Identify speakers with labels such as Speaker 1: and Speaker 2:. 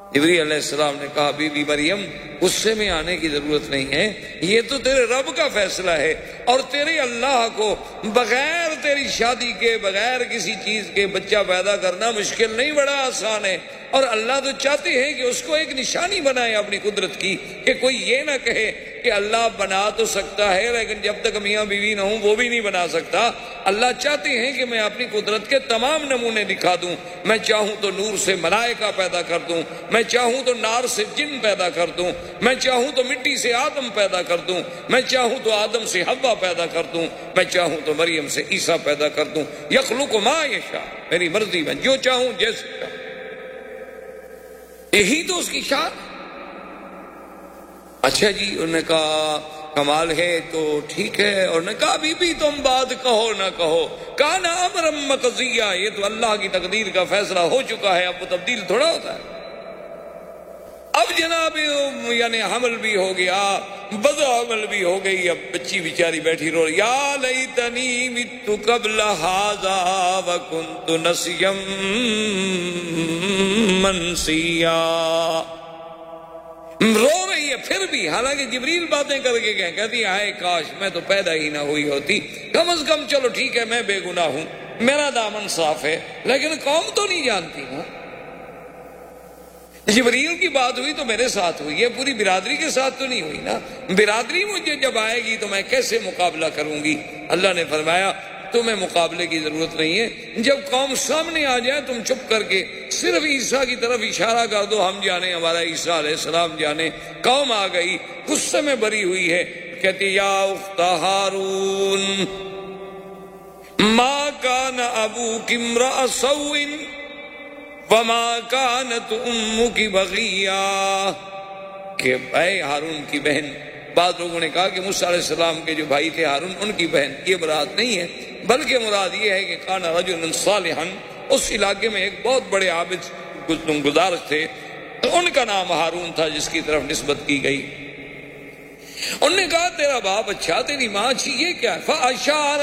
Speaker 1: جبریل علیہ السلام نے کہا بی بی مریم غصے میں آنے کی ضرورت نہیں ہے، یہ تو تیرے رب کا فیصلہ ہے، اور تیرے اللہ کو بغیر تیری شادی کے، بغیر کسی چیز کے بچہ پیدا کرنا مشکل نہیں، بڑا آسان ہے۔ اور اللہ تو چاہتے ہیں کہ اس کو ایک نشانی بنائے اپنی قدرت کی، کہ کوئی یہ نہ کہے کہ اللہ بنا تو سکتا ہے لیکن جب تک میاں بیوی نہ ہوں وہ بھی نہیں بنا سکتا۔ اللہ چاہتے ہیں کہ میں اپنی قدرت کے تمام نمونے دکھا دوں، میں چاہوں تو نور سے ملائکہ پیدا کر دوں، میں چاہوں تو نار سے جن پیدا کر دوں، میں چاہوں تو مٹی سے آدم پیدا کر دوں، میں چاہوں تو آدم سے حوا پیدا کر دوں، میں چاہوں تو مریم سے عیسیٰ پیدا کر دوں۔ یخلق ما یشاء، میری مرضی میں جو چاہوں جیسے چاہوں، یہی تو اس کی شان۔ اچھا جی، انہوں نے کہا کمال ہے تو ٹھیک ہے، اور نے کہا بی بی تم بات کہو نہ کہو، کانا امرا مقضیا، یہ تو اللہ کی تقدیر کا فیصلہ ہو چکا ہے، اب وہ تبدیل تھوڑا ہوتا ہے۔ اب جناب یعنی حمل بھی ہو گیا، بضع حمل بھی ہو گئی، اب بچی بیچاری بیٹھی رو رہی، یا لیتنی مت قبل ھذا وکنت نسیا منسیا، رو رہی ہے پھر بھی، حالانکہ جبریل باتیں کر کے گئے، کہتی ہائے کاش میں تو پیدا ہی نہ ہوئی ہوتی، کم از کم چلو ٹھیک ہے میں بے گناہ ہوں، میرا دامن صاف ہے، لیکن قوم تو نہیں جانتی ہوں۔ جبریل کی بات ہوئی تو میرے ساتھ ہوئی ہے، پوری برادری کے ساتھ تو نہیں ہوئی نا، برادری مجھے جب آئے گی تو میں کیسے مقابلہ کروں گی؟ اللہ نے فرمایا تمہیں مقابلے کی ضرورت نہیں ہے، جب قوم سامنے آ جائے تم چپ کر کے صرف عیسیٰ کی طرف اشارہ کر دو، ہم جانے ہمارا عیسیٰ علیہ السلام جانے۔ قوم آ گئی، غصے میں بری ہوئی ہے، کہتی یا اخت ہارون ما کان ابوک امرأ سوء وما کانت امک بغیا، کہ اے ہارون کی بہن، بعض لوگوں نے کہا کہ موسیٰ علیہ السلام کے جو بھائی تھے ہارون ان کی بہن، یہ مراد نہیں ہے، بلکہ مراد یہ ہے کہ کان رجل صالحا، اس علاقے میں ایک بہت بڑے عابد گزار تھے، ان کا نام ہارون تھا جس کی طرف نسبت کی گئی۔ انہوں نے کہا تیرا باپ اچھا، تیری ماں اچھی، یہ کیا؟ فاشار